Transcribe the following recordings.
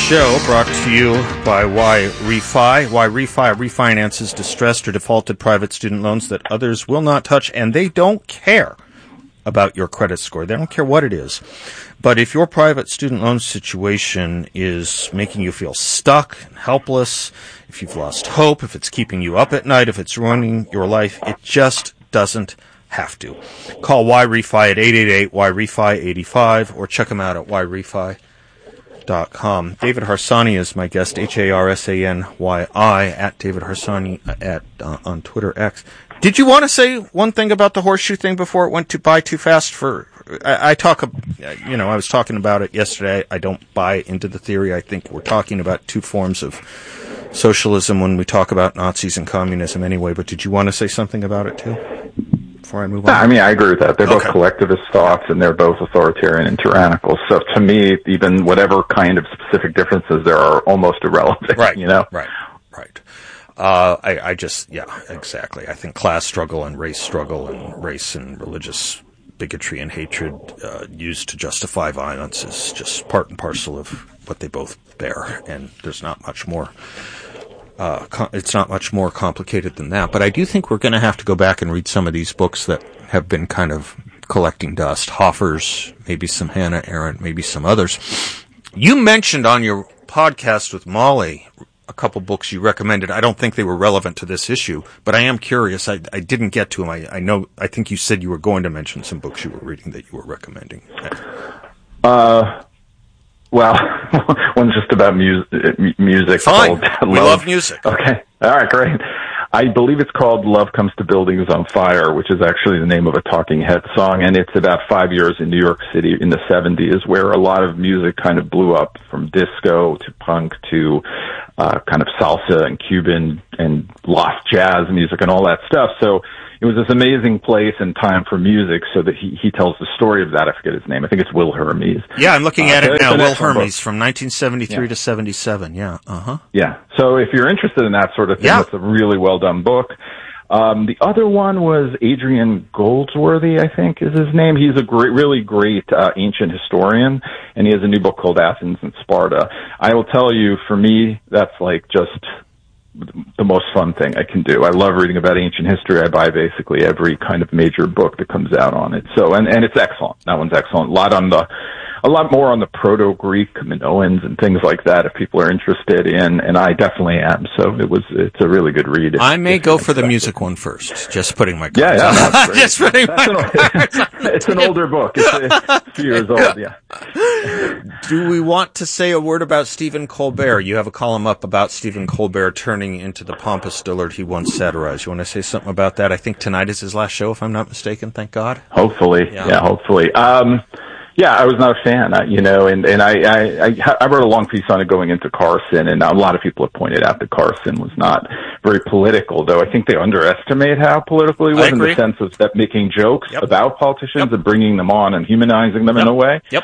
show brought to you by YRefi. YRefi refinances distressed or defaulted private student loans that others will not touch, and they don't care about your credit score. They don't care what it is. But if your private student loan situation is making you feel stuck and helpless, if you've lost hope, if it's keeping you up at night, if it's ruining your life, it just doesn't have to. Call YRefi at 888-YRefi-85 or check them out at YRefi.com. David Harsanyi is my guest, Harsany at David Harsanyi on Twitter X. Did you want to say one thing about the horseshoe thing before it went by too fast? I was talking about it yesterday. I don't buy into the theory. I think we're talking about two forms of socialism when we talk about Nazis and communism anyway. But did you want to say something about it too before I move on? I mean, I agree with that. They're both collectivist thoughts, and they're both authoritarian and tyrannical. So to me, even whatever kind of specific differences there are almost irrelevant. Right. You know? Right. Exactly. I think class struggle and race and religious bigotry and hatred used to justify violence is just part and parcel of what they both bear, and there's not much more. It's not much more complicated than that. But I do think we're going to have to go back and read some of these books that have been kind of collecting dust. Hoffer's, maybe some Hannah Arendt, maybe some others. You mentioned on your podcast with Molly a couple books you recommended. I don't think they were relevant to this issue, but I am curious. I didn't get to them. I think you said you were going to mention some books you were reading that you were recommending. Well, one's just about music. Fine. We love music. Okay. All right, great. I believe it's called Love Comes to Buildings on Fire, which is actually the name of a Talking Heads song, and it's about 5 years in New York City in the 70s, where a lot of music kind of blew up, from disco to punk to kind of salsa and Cuban and lost jazz music and all that stuff. So it was this amazing place and time for music, so that he tells the story of that. I forget his name. I think it's Will Hermes. Yeah, I'm looking at it now. Will Hermes from 1973 to 77. Yeah. Yeah. So if you're interested in that sort of thing, That's a really well done book. The other one was Adrian Goldsworthy, I think is his name. He's a really great ancient historian, and he has a new book called Athens and Sparta. I will tell you, for me, that's like just the most fun thing I can do. I love reading about ancient history. I buy basically every kind of major book that comes out on it. So, and it's excellent. That one's excellent. A lot more on the Proto-Greek Minoans and things like that, if people are interested in, and I definitely am. So it's a really good read. I may go for the music one first. Just putting my cards on. Just putting my cards on. It's an older book. It's a few years old, yeah. Do we want to say a word about Stephen Colbert? You have a column up about Stephen Colbert turning into the pompous dillard he once satirized. You want to say something about that? I think tonight is his last show, if I'm not mistaken. Thank God. Hopefully. Yeah, hopefully. Yeah, I was not a fan, and I wrote a long piece on it going into Carson, and a lot of people have pointed out that Carson was not very political, though I think they underestimate how political he was in the sense of that making jokes about politicians and bringing them on and humanizing them in a way. Yep.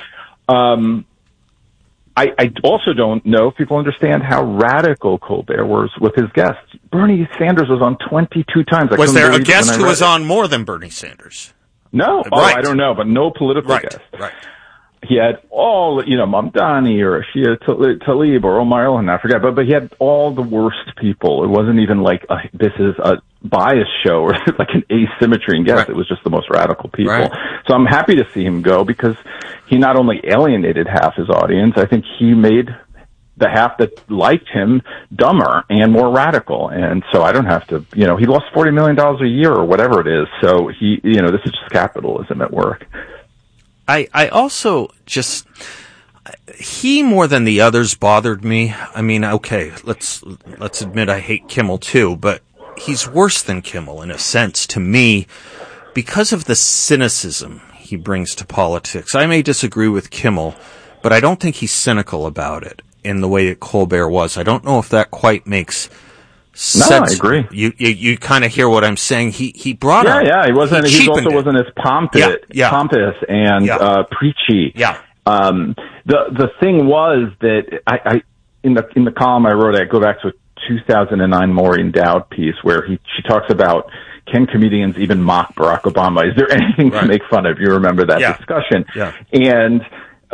I also don't know if people understand how radical Colbert was with his guests. Bernie Sanders was on 22 times. Was there a guest who was on more than Bernie Sanders? No. Right. Oh, I don't know, but no political guest. Right. He had all, Mamdani or Shia Tlaib or Omar El-Hana, I forget, but he had all the worst people. It wasn't even like this is a bias show or like an asymmetry in guests. Right. It was just the most radical people. Right. So I'm happy to see him go, because he not only alienated half his audience, I think he made the half that liked him dumber and more radical. And so I don't have to, he lost $40 million a year or whatever it is. So this is just capitalism at work. I also just, he more than the others bothered me. I mean, okay, let's admit I hate Kimmel too, but he's worse than Kimmel in a sense to me because of the cynicism he brings to politics. I may disagree with Kimmel, but I don't think he's cynical about it in the way that Colbert was. I don't know if that quite makes sense. No, I agree. You kind of hear what I'm saying. He brought up. Yeah, he wasn't. He also wasn't as pompous and preachy. Yeah. The thing was that I in the column I wrote, I go back to a 2009 Maureen Dowd piece where she talks about, can comedians even mock Barack Obama? Is there anything to make fun of? You remember that discussion? Yeah. And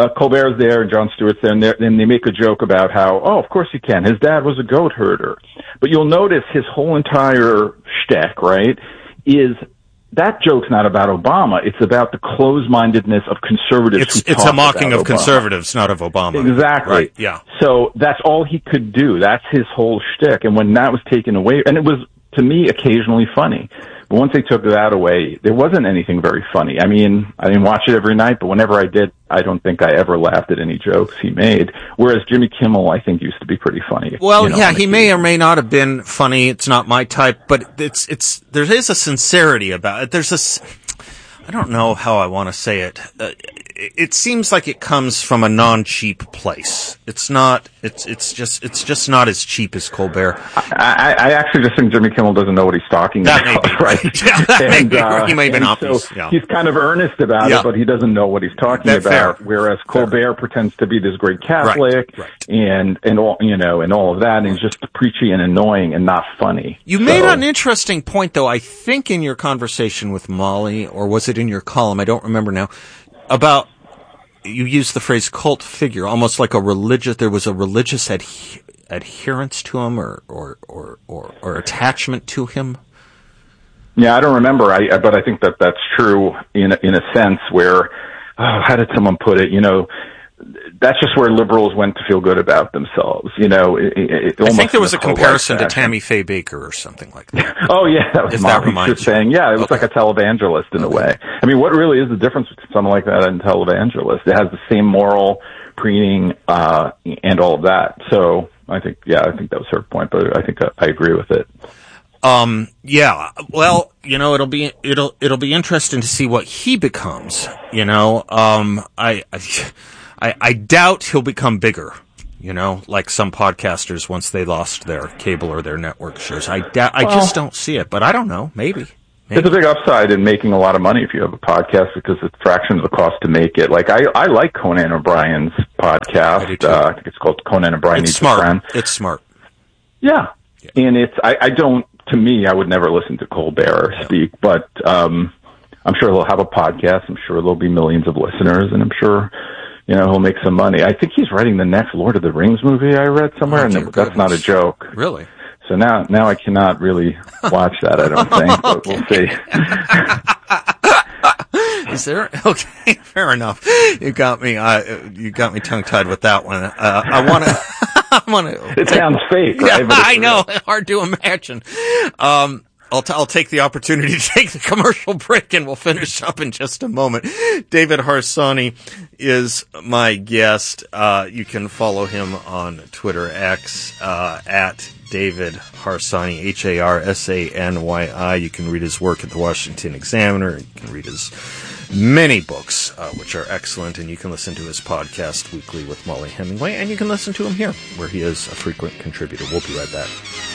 Colbert's there and Jon Stewart's there, and they make a joke about how, of course he can. His dad was a goat herder. But you'll notice his whole entire shtick, right, is that joke's not about Obama. It's about the closed-mindedness of conservatives. It's a mocking of conservatives, not of Obama. Exactly. Right. Yeah. So that's all he could do. That's his whole shtick. And when that was taken away, and it was, to me, occasionally funny. But once they took that away, there wasn't anything very funny. I mean, I didn't watch it every night, but whenever I did, I don't think I ever laughed at any jokes he made. Whereas Jimmy Kimmel, I think, used to be pretty funny. Well, he may or may not have been funny. It's not my type, but there is a sincerity about it. I don't know how I want to say it. It seems like it comes from a non-cheap place. It's just not as cheap as Colbert. I actually just think Jimmy Kimmel doesn't know what he's talking about. May be. Right? Yeah, he may have been off. So he's kind of earnest about it, but he doesn't know what he's talking about. Fair. Whereas Colbert pretends to be this great Catholic, and all and all of that, and he's just preachy and annoying and not funny. You made an interesting point, though. I think in your conversation with Molly, or was it in your column? I don't remember now. About, you used the phrase cult figure, almost like there was a religious adherence to him or attachment to him. Yeah, I don't remember, but I think that's true in a sense where, how did someone put it? That's just where liberals went to feel good about themselves. I think there was a comparison to Tammy Faye Baker or something like that. Oh, yeah. That was just saying, it was like a televangelist in a way. I mean, what really is the difference between someone like that and a televangelist? It has the same moral preening, and all of that. So I think that was her point, but I think I agree with it. Yeah. Well, it'll be interesting to see what he becomes. I doubt he'll become bigger, like some podcasters once they lost their cable or their network shares. I just don't see it, but I don't know. Maybe. It's a big upside in making a lot of money if you have a podcast because it's a fraction of the cost to make it. Like, I like Conan O'Brien's podcast. I think it's called Conan O'Brien Needs a Friend. It's smart. Yeah. And to me, I would never listen to Colbert speak, but, I'm sure he'll have a podcast. I'm sure there'll be millions of listeners, and I'm sure, he'll make some money. I think he's writing the next Lord of the Rings movie I read somewhere, and that's not a joke. Really? So now I cannot really watch that, I don't think, but we'll see. Is there? Okay, fair enough. You got me tongue-tied with that one. I want to. It sounds fake, right? Yeah, I know. Hard to imagine. I'll take the opportunity to take the commercial break, and we'll finish up in just a moment. David Harsanyi is my guest. You can follow him on Twitter X at David Harsanyi, Harsany. You can read his work at the Washington Examiner. You can read his many books, which are excellent, and you can listen to his podcast weekly with Molly Hemingway, and you can listen to him here, where he is a frequent contributor. We'll be right back.